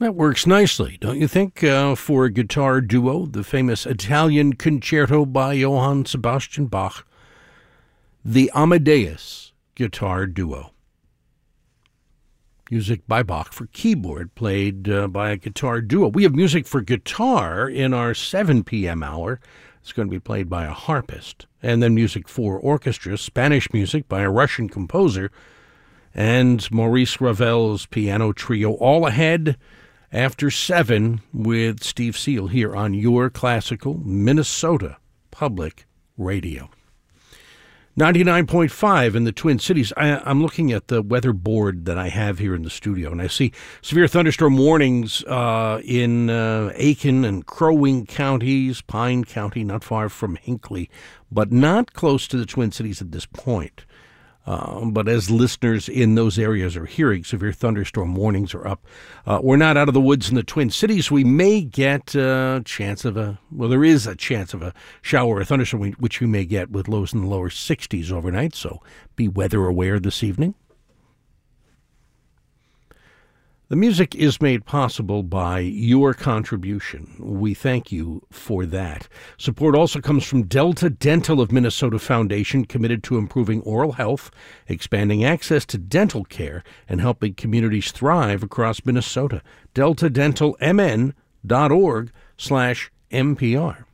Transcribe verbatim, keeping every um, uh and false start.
That works nicely, don't you think, uh, for a guitar duo, the famous Italian concerto by Johann Sebastian Bach, the Amadeus Guitar Duo. Music by Bach for keyboard, played uh, by a guitar duo. We have music for guitar in our seven p.m. hour. It's going to be played by a harpist. And then music for orchestra, Spanish music by a Russian composer, and Maurice Ravel's piano trio, all ahead after seven with Steve Seal here on your classical Minnesota Public Radio. ninety-nine point five in the Twin Cities. I, I'm looking at the weather board that I have here in the studio, and I see severe thunderstorm warnings uh, in uh, Aiken and Crow Wing counties, Pine County, not far from Hinckley, but not close to the Twin Cities at this point. Uh, but as listeners in those areas are hearing, severe thunderstorm warnings are up. Uh, we're not out of the woods in the Twin Cities. We may get a chance of a, well, there is a chance of a shower or thunderstorm, which we may get with lows in the lower sixties overnight. So be weather aware this evening. The music is made possible by your contribution. We thank you for that. Support also comes from Delta Dental of Minnesota Foundation, committed to improving oral health, expanding access to dental care, and helping communities thrive across Minnesota. delta dental m n dot org slash M P R.